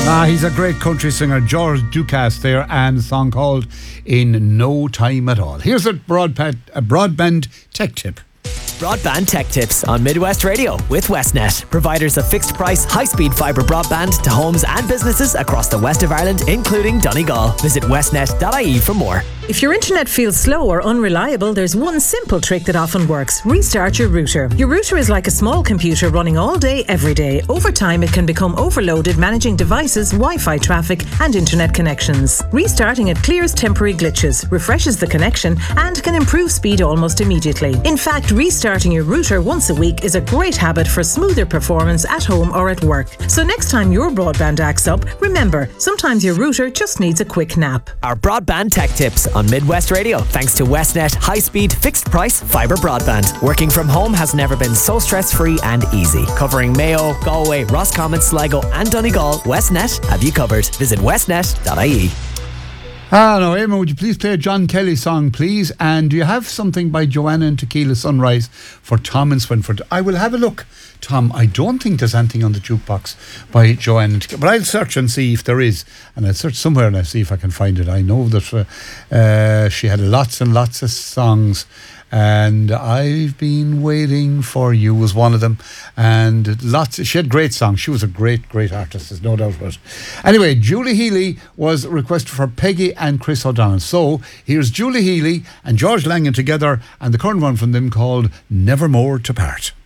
He's a great country singer, George Dukas there, and a song called In No Time At All. Here's a broadband tech tip. Broadband Tech Tips on Midwest Radio with Westnet, providers of fixed price, high-speed fibre broadband to homes and businesses across the west of Ireland, including Donegal. Visit westnet.ie for more. If your internet feels slow or unreliable, there's one simple trick that often works. Restart your router. Your router is like a small computer running all day, every day. Over time, it can become overloaded managing devices, Wi-Fi traffic and internet connections. Restarting it clears temporary glitches, refreshes the connection and can improve speed almost immediately. In fact, restarting your router once a week is a great habit for smoother performance at home or at work. So next time your broadband acts up, remember, sometimes your router just needs a quick nap. Our Broadband Tech Tips on Midwest Radio, thanks to Westnet high-speed, fixed-price fibre broadband. Working from home has never been so stress-free and easy. Covering Mayo, Galway, Roscommon, Sligo and Donegal, Westnet have you covered. Visit westnet.ie. No, Emma, would you please play a John Kelly song, please? And do you have something by Joanna and Tequila Sunrise for Tom and Swinford? I will have a look, Tom. I don't think there's anything on the jukebox by Joanna and Tequila, but I'll search and see if there is. And I'll search somewhere and I'll see if I can find it. I know that she had lots and lots of songs, and I've Been Waiting For You was one of them, and she had great songs. She was a great artist, there's no doubt about it. Anyway, Julie Healy was requested for Peggy and Chris O'Donnell. So here's Julie Healy and George Langan together, and the current one from them called Nevermore to Part.